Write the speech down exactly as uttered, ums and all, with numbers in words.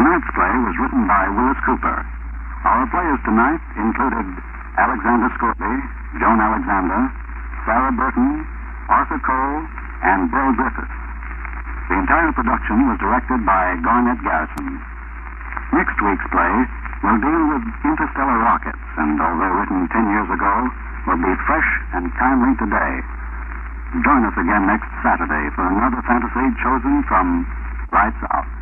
Tonight's play was written by Willis Cooper. Our players tonight included Alexander Scorby, Joan Alexander, Sarah Burton, Arthur Cole, and Bill Griffith. The entire production was directed by Garnett Garrison. Next week's play will deal with interstellar rockets, and although written ten years ago, will be fresh and timely today. Join us again next Saturday for another fantasy chosen from Lights Out.